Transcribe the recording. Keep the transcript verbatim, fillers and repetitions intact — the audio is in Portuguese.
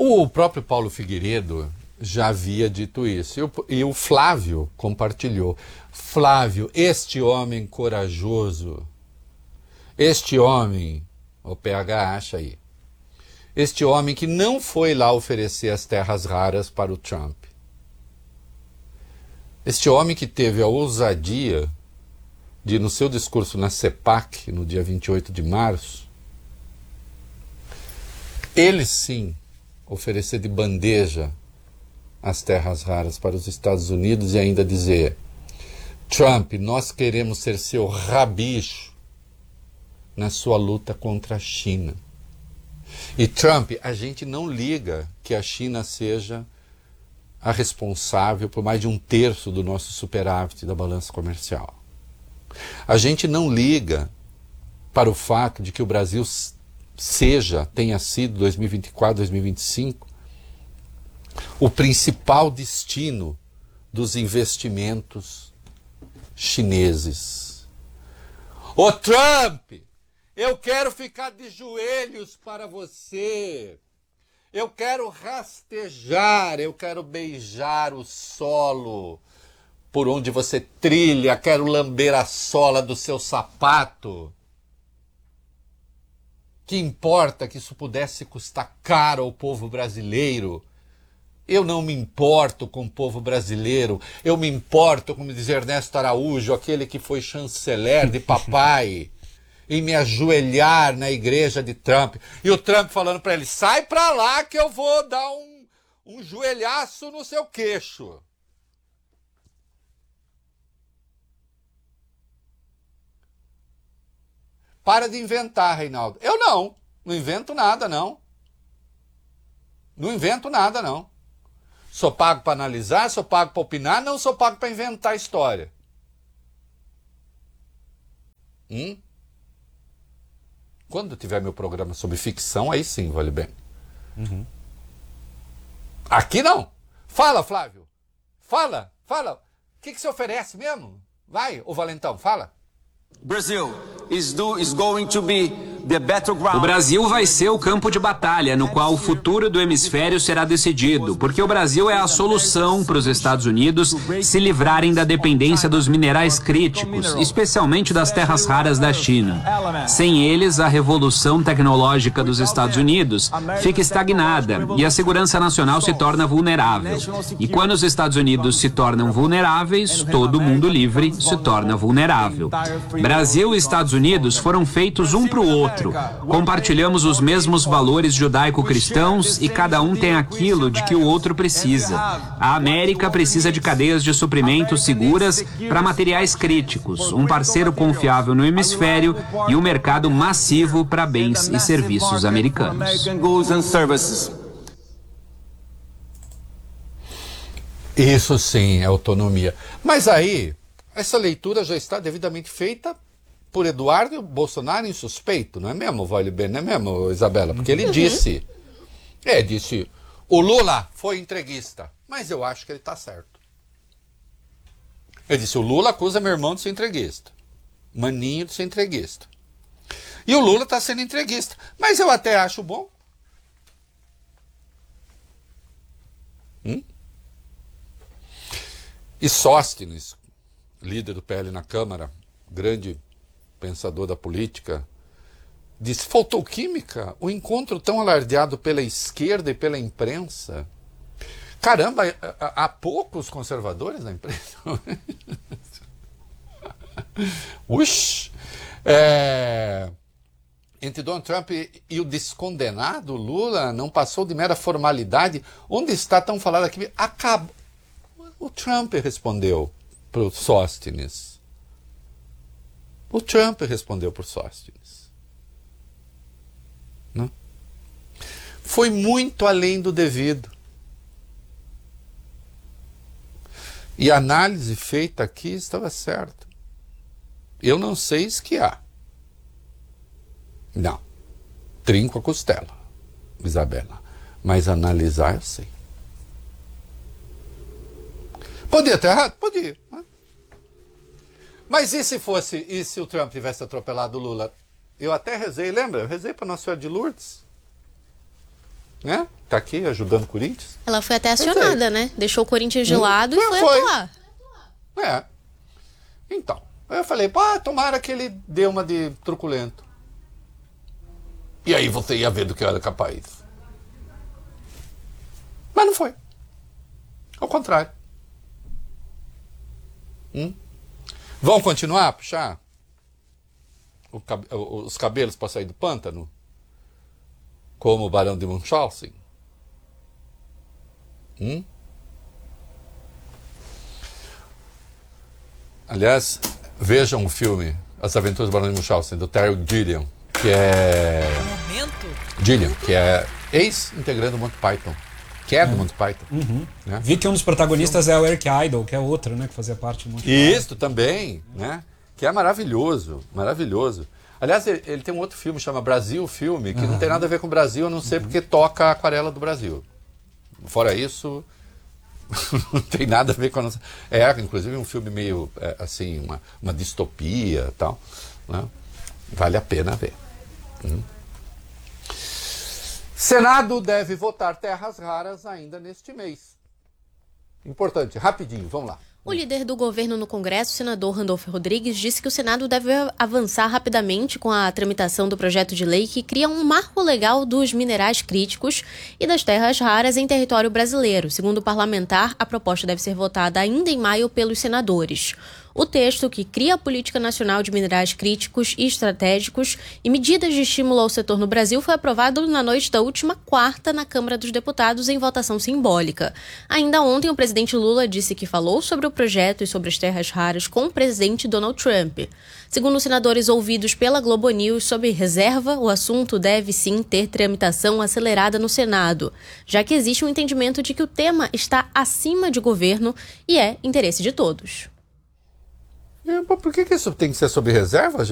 O próprio Paulo Figueiredo já havia dito isso. E o, e o Flávio compartilhou. Flávio, este homem corajoso, este homem, o P H acha aí, este homem que não foi lá oferecer as terras raras para o Trump. Este homem que teve a ousadia de, no seu discurso na CEPAC, no dia vinte e oito de março, ele sim oferecer de bandeja as terras raras para os Estados Unidos e ainda dizer: Trump, nós queremos ser seu rabicho na sua luta contra a China. E Trump, a gente não liga que a China seja a responsável por mais de um terço do nosso superávit da balança comercial. A gente não liga para o fato de que o Brasil seja, tenha sido dois mil e vinte e quatro, dois mil e vinte e cinco, o principal destino dos investimentos chineses. Ô Trump, eu quero ficar de joelhos para você. Eu quero rastejar, eu quero beijar o solo por onde você trilha, quero lamber a sola do seu sapato. Que importa que isso pudesse custar caro ao povo brasileiro? Eu não me importo com o povo brasileiro, eu me importo, como diz Ernesto Araújo, aquele que foi chanceler de papai, em me ajoelhar na igreja de Trump. E o Trump falando para ele: sai para lá que eu vou dar um, um joelhaço no seu queixo. Para de inventar, Reinaldo. Eu não, não invento nada, não. Não invento nada, não. Sou pago para analisar, sou pago para opinar, não sou pago para inventar história. Hum? Quando tiver meu programa sobre ficção, aí sim, vale bem. Uhum. Aqui não. Fala, Flávio. Fala, fala. O que, que você oferece mesmo? Vai, ô Valentão, fala. Brasil is do, is going to be the battleground. O Brasil vai ser o campo de batalha no qual o futuro do hemisfério será decidido, porque o Brasil é a solução para os Estados Unidos se livrarem da dependência dos minerais críticos, especialmente das terras raras da China. Sem eles, a revolução tecnológica dos Estados Unidos fica estagnada e a segurança nacional se torna vulnerável. E quando os Estados Unidos se tornam vulneráveis, todo mundo livre se torna vulnerável. Brasil e Estados Unidos foram feitos um para o outro. Compartilhamos os mesmos valores judaico-cristãos e cada um tem aquilo de que o outro precisa. A América precisa de cadeias de suprimentos seguras para materiais críticos, um parceiro confiável no hemisfério e um mercado massivo para bens e serviços americanos. Isso sim é autonomia. Mas aí, essa leitura já está devidamente feita por Eduardo Bolsonaro insuspeito, não é mesmo, Vale Bem, não é mesmo, Isabela? Porque ele disse, é, disse, o Lula foi entreguista, mas eu acho que ele está certo. Ele disse, o Lula acusa meu irmão de ser entreguista, Maninho de ser entreguista. E o Lula está sendo entreguista, mas eu até acho bom. Hum? E Sóstenes, líder do P L na Câmara, grande pensador da política, disse, faltou química? O encontro tão alardeado pela esquerda e pela imprensa. Caramba, há poucos conservadores na imprensa. Uxi! É... Entre Donald Trump e o descondenado Lula não passou de mera formalidade. Onde está tão falado aqui? Acabou. O Trump respondeu para o Sóstenes. O Trump respondeu por Sóstenes. Não? Foi muito além do devido. E a análise feita aqui estava certa. Eu não sei esquiar. Não. Trinco a costela, Isabela. Mas analisar eu sei. Podia estar errado? Podia. Mas e se fosse, e se o Trump tivesse atropelado o Lula? Eu até rezei, lembra? Eu rezei para Nossa Senhora de Lourdes. Né? tá aqui ajudando o Corinthians. Ela foi até acionada, né? Deixou o Corinthians de lado hum, e foi, foi atuar. É. Então, aí eu falei, pá, tomara que ele dê uma de truculento. E aí você ia ver do que eu era capaz. Mas não foi. Ao contrário. Hum? Vão continuar a puxar o cab os cabelos para sair do pântano? Como o Barão de Munchausen? Hum? Aliás, vejam o filme As Aventuras do Barão de Munchausen, do Terry Gilliam, que é... Momento. Gilliam, que é ex-integrante do Monty Python. Que é, é. do Monty Python. Uhum. Né? Vi que um dos protagonistas é o Eric Idle, que é outro, né? Que fazia parte do Monty Python. Isso também, né? Que é maravilhoso, maravilhoso. Aliás, ele, ele tem um outro filme, chama Brasil Filme, que uhum. não tem nada a ver com o Brasil, a não ser uhum. porque toca a aquarela do Brasil. Fora isso, não tem nada a ver com a nossa... É, inclusive, um filme meio, é, assim, uma, uma distopia e tal. Né? Vale a pena ver. Hum. Senado deve votar terras raras ainda neste mês. Importante, rapidinho, vamos lá. O líder do governo no Congresso, o senador Randolfo Rodrigues, disse que o Senado deve avançar rapidamente com a tramitação do projeto de lei que cria um marco legal dos minerais críticos e das terras raras em território brasileiro. Segundo o parlamentar, a proposta deve ser votada ainda em maio pelos senadores. O texto, que cria a Política Nacional de Minerais Críticos e Estratégicos e medidas de estímulo ao setor no Brasil, foi aprovado na noite da última quarta na Câmara dos Deputados em votação simbólica. Ainda ontem, o presidente Lula disse que falou sobre o projeto e sobre as terras raras com o presidente Donald Trump. Segundo os senadores ouvidos pela Globo News, sob reserva, o assunto deve sim ter tramitação acelerada no Senado, já que existe um entendimento de que o tema está acima de governo e é interesse de todos. Por que isso tem que ser sob reserva, gente?